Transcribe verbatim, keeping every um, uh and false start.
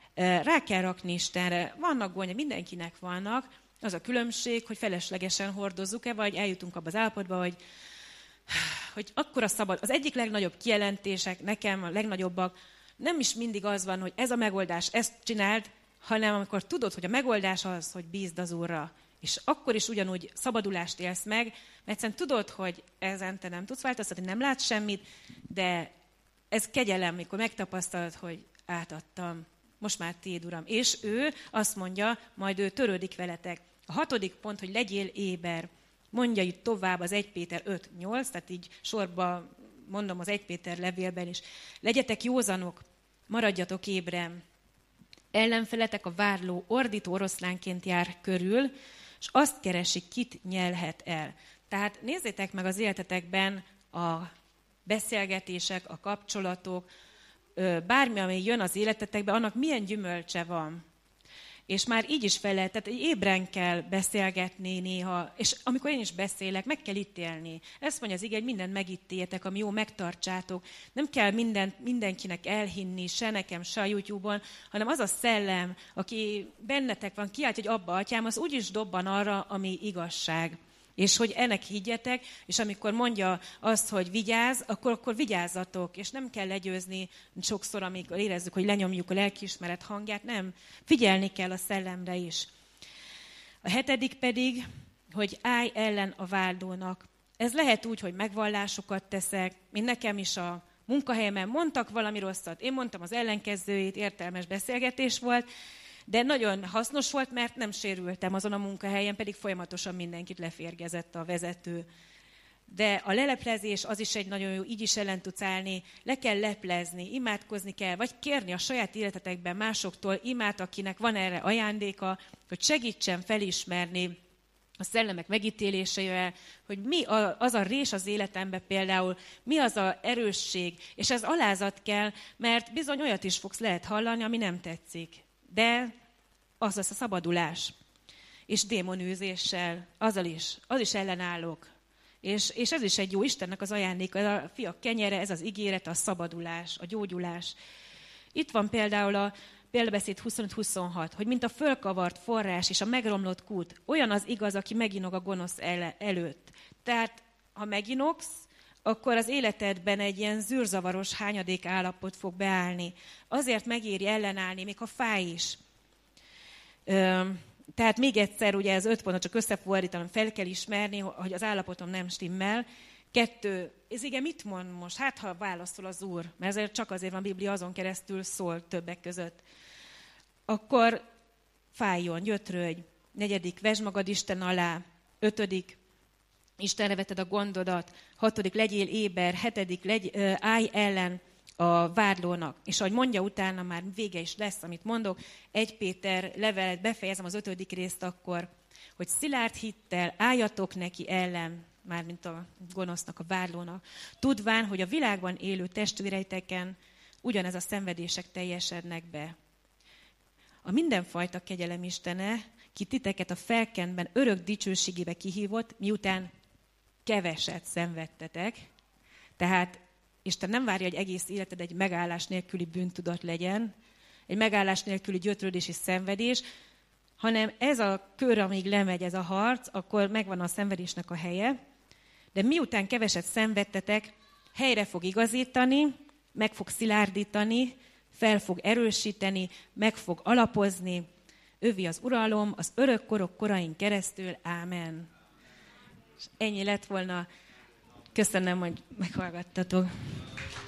Rá kell rakni Istenre. Vannak gondja, mindenkinek vannak. Az a különbség, hogy feleslegesen hordozzuk-e, vagy eljutunk abba az állapotba, hogy, hogy akkora szabad. Az egyik legnagyobb kijelentések, nekem a legnagyobbak, nem is mindig az van, hogy ez a megoldás, ezt csináld, hanem amikor tudod, hogy a megoldás az, hogy bízd az Úrra. És akkor is ugyanúgy szabadulást élsz meg, mert egyszerűen tudod, hogy ezen te nem tudsz változtatni, nem látsz semmit, de ez kegyelem, mikor megtapasztalod, hogy átadtam. Most már tiéd, Uram. És ő azt mondja, majd ő törődik veletek. A hatodik pont, hogy legyél éber. Mondja itt tovább az egy Péter öt nyolc, tehát így sorba mondom az egy Péter levélben is. Legyetek józanok, maradjatok ébren. Ellenfeletek a vádló, ordító oroszlánként jár körül, és azt keresi, kit nyelhet el. Tehát nézzétek meg az életetekben a beszélgetések, a kapcsolatok, bármi, ami jön az életetekbe, annak milyen gyümölcse van. És már így is fel lehet, tehát ébren kell beszélgetni néha, és amikor én is beszélek, meg kell ítélni. Ezt mondja az ige, hogy mindent megítéljetek, ami jó, megtartsátok. Nem kell mindent, mindenkinek elhinni, se nekem, se a YouTube-on, hanem az a szellem, aki bennetek van, kiált, hogy abba, atyám, az úgyis dobban arra, ami igazság. És hogy ennek higgyetek, és amikor mondja azt, hogy vigyázz, akkor, akkor vigyázzatok, és nem kell legyőzni sokszor, amikor érezzük, hogy lenyomjuk a lelkiismeret hangját, nem. Figyelni kell a szellemre is. A hetedik pedig, hogy állj ellen a vádlónak. Ez lehet úgy, hogy megvallásokat teszek, mint nekem is a munkahelyemen mondtak valami rosszat, én mondtam az ellenkezőjét, értelmes beszélgetés volt, de nagyon hasznos volt, mert nem sérültem azon a munkahelyen, pedig folyamatosan mindenkit leférgezett a vezető. De a leleplezés az is egy nagyon jó, így is ellen tudsz állni, le kell leplezni, imádkozni kell, vagy kérni a saját életetekben másoktól imát, akinek van erre ajándéka, hogy segítsen felismerni a szellemek megítéléseivel, hogy mi az a rés az életemben például, mi az a erősség, és ez alázat kell, mert bizony olyat is fogsz lehet hallani, ami nem tetszik. De az lesz a szabadulás. És démonűzéssel, azzal is, az is ellenállok. És, és ez is egy jó Istennek az ajándéka, ez a fiak kenyere, ez az ígéret, a szabadulás, a gyógyulás. Itt van például a példabeszéd huszonöt huszonhat, hogy mint a fölkavart forrás és a megromlott kút, olyan az igaz, aki meginog a gonosz el- előtt. Tehát, ha meginogsz, akkor az életedben egy ilyen zűrzavaros hányadék állapot fog beállni. Azért megéri ellenállni, még ha fáj is. Ö, tehát még egyszer, ugye ez öt pontot csak összefordítanom, fel kell ismerni, hogy az állapotom nem stimmel. Kettő, ez igen, mit mond most? Hát, ha válaszol az Úr, mert ezért csak azért van Biblia, azon keresztül szól többek között. Akkor fájjon, gyötrődj. Negyedik, vesd magad Isten alá. Ötödik, Istenre veted a gondodat. Hatodik, legyél éber. Hetedik, legy, állj ellen a vádlónak. És ahogy mondja utána, már vége is lesz, amit mondok, egy Péter levelet, befejezem az ötödik részt akkor, hogy szilárd hittel álljatok neki ellen, mármint a gonosznak, a vádlónak, tudván, hogy a világban élő testvéreiteken ugyanez a szenvedések teljesednek be. A mindenfajta kegyelem Istene, ki titeket a felkentben örök dicsőségébe kihívott, miután keveset szenvedtetek. Tehát Isten nem várja, hogy egész életed egy megállás nélküli bűntudat legyen, egy megállás nélküli gyötrődés és szenvedés, hanem ez a kör, amíg lemegy ez a harc, akkor megvan a szenvedésnek a helye, de miután keveset szenvedtetek, helyre fog igazítani, meg fog szilárdítani, fel fog erősíteni, meg fog alapozni. Övi az uralom, az örök korok korain keresztül. Ámen. És ennyi lett volna. Köszönöm, hogy meghallgattatok.